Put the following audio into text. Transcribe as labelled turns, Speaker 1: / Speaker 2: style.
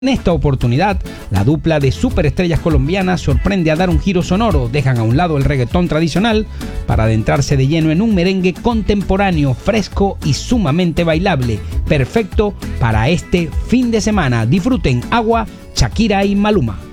Speaker 1: En esta oportunidad, la dupla de superestrellas colombianas sorprende a dar un giro sonoro, dejan a un lado el reggaetón tradicional para adentrarse de lleno en un merengue contemporáneo, fresco y sumamente bailable, perfecto para este fin de semana. Disfruten Agua, Shakira y Maluma.